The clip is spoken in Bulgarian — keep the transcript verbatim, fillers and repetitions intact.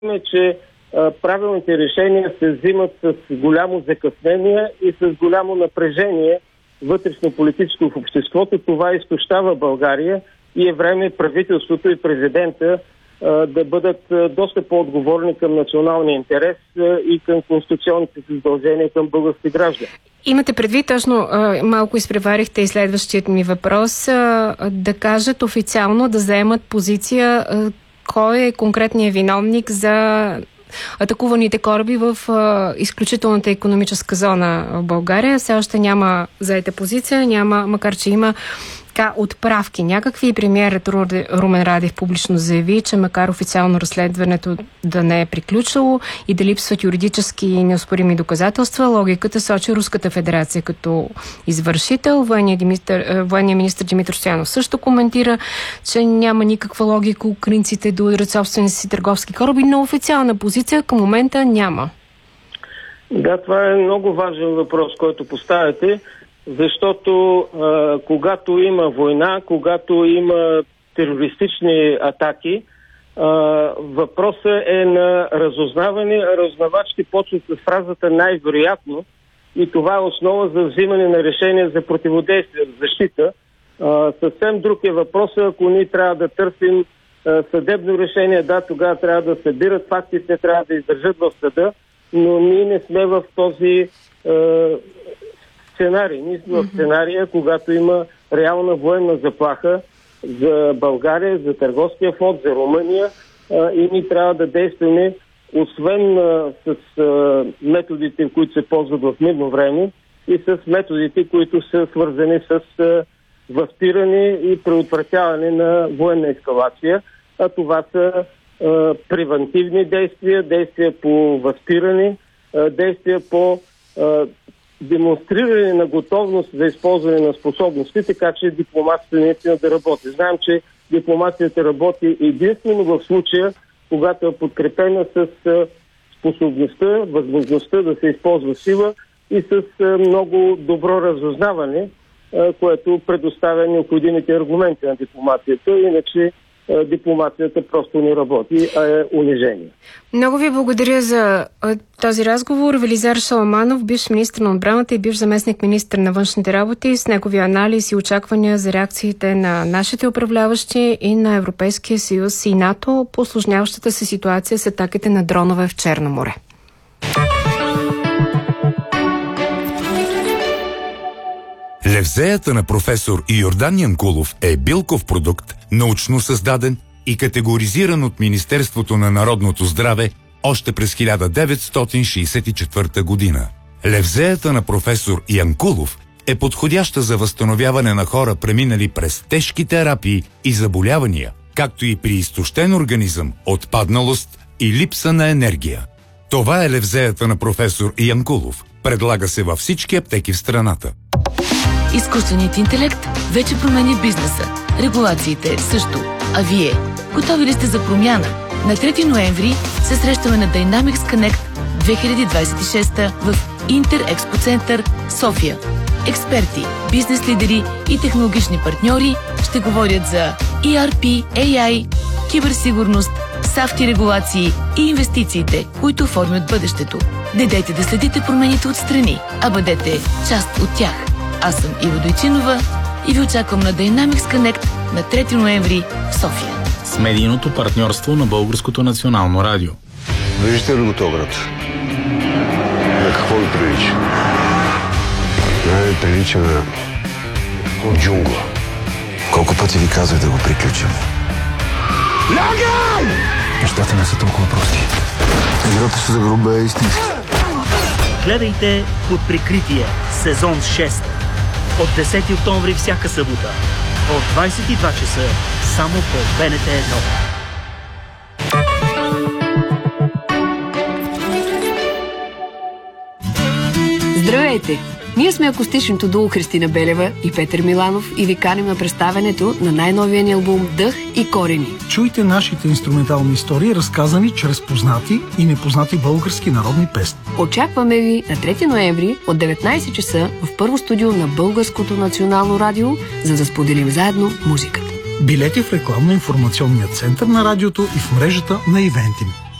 че а, правилните решения се взимат с голямо закъснение и с голямо напрежение вътрешно-политическо в обществото. Това изтощава България и е време правителството и президента а, да бъдат а, доста по-отговорни към националния интерес а, и към конституционните си задължения към български граждани. Имате предвид, точно малко изпреварихте и следващият ми въпрос, да кажат официално, да заемат позиция кой е конкретният виновник за атакуваните кораби в изключителната икономическа зона в България. Все още няма заета позиция, няма, макар че има така отправки някакви. Премиерът Румен Радев публично заяви, че макар официално разследването да не е приключило и да липсват юридически и неоспорими доказателства, логиката сочи Руската федерация като извършител. Военният министър, военният министър Димитър Стоянов също коментира, че няма никаква логика украинците да ударят собствените си търговски кораби, но официална позиция към момента няма. Да, това е много важен въпрос, който поставяте. Защото а, когато има война, когато има терористични атаки, а, въпросът е на разузнаване. Разузнавачите почват с фразата най-вероятно и това е основа за взимане на решение за противодействие, за защита. А, съвсем друг е въпросът, ако ние трябва да търсим а, съдебно решение, да, тогава трябва да събират фактите, трябва да издържат в съда, но ние не сме в този а, сценарий. Ние сме в сценария, когато има реална военна заплаха за България, за търговския флот, за Румъния а, и ние трябва да действаме освен а, с а, методите, които се ползват в мирно време и с методите, които са свързани с а, възпиране и предотвратяване на военна ескалация. А това са а, превентивни действия, действия по възпиране, а, действия по а, демонстриране на готовност за използване на способности, така че дипломацията наистина да работи. Знаем, че дипломацията работи единствено в случая, когато е подкрепена с способността, възможността да се използва сила и с много добро разузнаване, което предоставя необходимите аргументи на дипломацията. Иначе дипломацията просто не работи, а е унижение. Много ви благодаря за този разговор. Велизар Шаламанов, бивш министър на отбраната и бивш заместник министър на външните работи, с неговия анализ и очаквания за реакциите на нашите управляващи и на Европейския съюз и НАТО по усложняващата се ситуация с атаките на дронове в Черно море. Левзеята на професор Йордан Янкулов е билков продукт, научно създаден и категоризиран от Министерството на народното здраве още през хиляда деветстотин шейсет и четвърта година. Левзеята на професор Янкулов е подходяща за възстановяване на хора, преминали през тежки терапии и заболявания, както и при изтощен организъм, отпадналост и липса на енергия. Това е левзеята на професор Янкулов. Предлага се във всички аптеки в страната. Изкуственият интелект вече променя бизнеса. Регулациите също. А вие, готови ли сте за промяна? На трети ноември се срещаме на Dynamics Connect две хиляди двадесет и шеста в Интер Експо Център, София. Експерти, бизнес лидери и технологични партньори ще говорят за И Ар Пи, Ей Ай, киберсигурност, софтуер регулации и инвестициите, които формят бъдещето. Не дайте да следите промените отстрани, а бъдете част от тях. Аз съм Ива Дойчинова и ви очаквам на Dynamics Connect на трети ноември в София. С медийното партньорство на Българското национално радио. Виждате ли го този град? На какво ви прилича? Не ви прилича на джунгла. Колко пъти ви казах да го приключим? Лягай! Нещата не са толкова прости. Играта се загрубе е истински. Гледайте Под прикритие, сезон шест. От десети октомври всяка събота. От двадесет и два часа само по Б Н Т едно. Здравейте! Ние сме акустичното дуо Христина Белева и Петър Миланов и ви каним на представянето на най-новия ни албум Дъх и корени. Чуйте нашите инструментални истории, разказани чрез познати и непознати български народни песни. Очакваме ви на трети ноември от деветнадесет часа в първо студио на Българското национално радио, за да споделим заедно музиката. Билети в рекламно-информационния център на радиото и в мрежата на Ивентим.